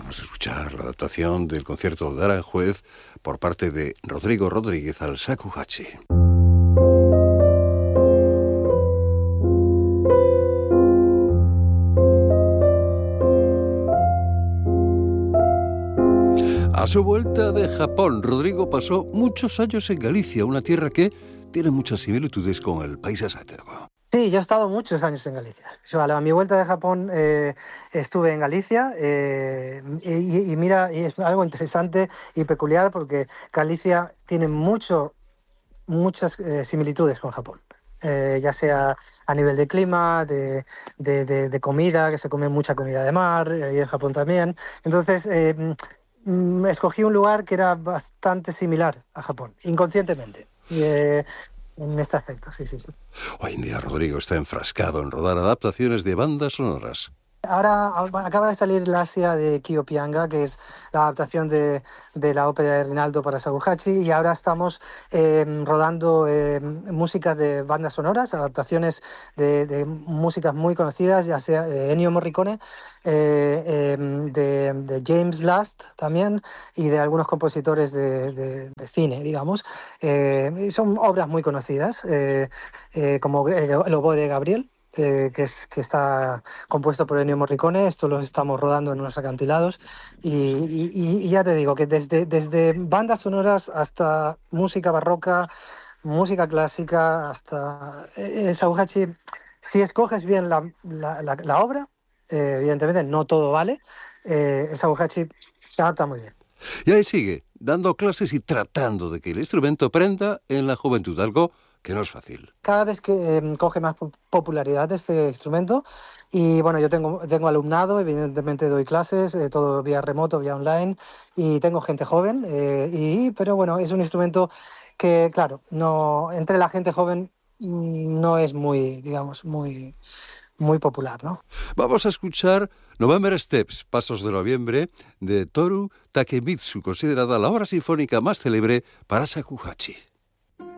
Vamos a escuchar la adaptación del concierto de Aranjuez por parte de Rodrigo Rodríguez al shakuhachi. A su vuelta de Japón, Rodrigo pasó muchos años en Galicia, una tierra que tiene muchas similitudes con el país asiático. Sí, yo he estado muchos años en Galicia. Yo, a mi vuelta de Japón estuve en Galicia y mira, y es algo interesante y peculiar porque Galicia tiene muchas similitudes con Japón. Ya sea a nivel de clima, de comida, que se come mucha comida de mar, y en Japón también. Entonces, escogí un lugar que era bastante similar a Japón, inconscientemente. En este aspecto, sí. Hoy en día Rodrigo está enfrascado en rodar adaptaciones de bandas sonoras. Ahora acaba de salir La Asia de Kyo Pianga, que es la adaptación de la ópera de Rinaldo para shakuhachi, y ahora estamos rodando músicas de bandas sonoras, adaptaciones de músicas muy conocidas, ya sea de Ennio Morricone, de James Last también, y de algunos compositores de cine, digamos. Son obras muy conocidas, como El oboe de Gabriel, que está compuesto por Ennio Morricone. Esto lo estamos rodando en unos acantilados y ya te digo que desde bandas sonoras hasta música barroca, música clásica, hasta el shakuhachi, si escoges bien la obra, evidentemente no todo vale, el shakuhachi se adapta muy bien. Y ahí sigue, dando clases y tratando de que el instrumento prenda en la juventud, algo que no es fácil. Cada vez que coge más popularidad este instrumento, y bueno, yo tengo alumnado, evidentemente doy clases, todo vía remoto, vía online, y tengo gente joven, pero bueno, es un instrumento que, claro, no, entre la gente joven no es muy, digamos, muy popular, ¿no? Vamos a escuchar November Steps, Pasos de Noviembre, de Toru Takemitsu, considerada la obra sinfónica más célebre para shakuhachi.